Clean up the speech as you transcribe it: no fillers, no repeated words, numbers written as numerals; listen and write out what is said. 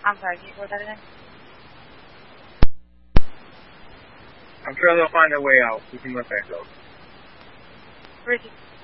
I'm sorry, can you quote that again? I'm sure they'll find a way out. We can let that go. Ricky.